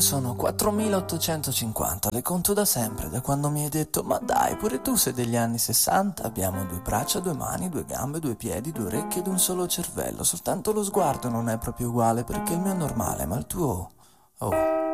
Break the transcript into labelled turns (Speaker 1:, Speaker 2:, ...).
Speaker 1: sono 4850, le conto da sempre, da quando mi hai detto ma dai, pure tu sei degli anni 60, abbiamo due braccia, due mani, due gambe, due piedi, due orecchie ed un solo cervello, soltanto lo sguardo non è proprio uguale perché il mio è normale, ma il tuo... Oh.